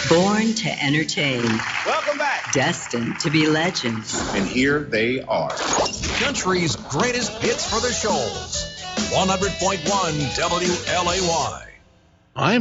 Born to entertain. Welcome back. Destined to be legends. And here they are. Country's greatest hits for the shoals. 100.1 WLAY. I'm